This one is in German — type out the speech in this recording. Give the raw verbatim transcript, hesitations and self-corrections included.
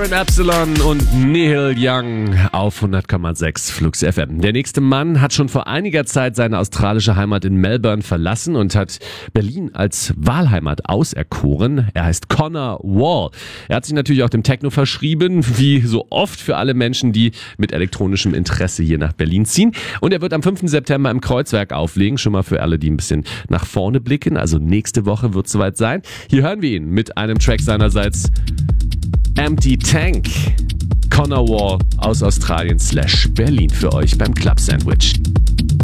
Aaron Epsilon und Neil Young auf hundert Komma sechs Flux F M. Der nächste Mann hat schon vor einiger Zeit seine australische Heimat in Melbourne verlassen und hat Berlin als Wahlheimat auserkoren. Er heißt Connor Wall. Er hat sich natürlich auch dem Techno verschrieben, wie so oft für alle Menschen, die mit elektronischem Interesse hier nach Berlin ziehen. Und er wird am fünften September im Kreuzwerk auflegen, schon mal für alle, die ein bisschen nach vorne blicken. Also nächste Woche wird es soweit sein. Hier hören wir ihn mit einem Track seinerseits Empty Tank. Connor Wall aus Australien slash Berlin für euch beim Club Sandwich.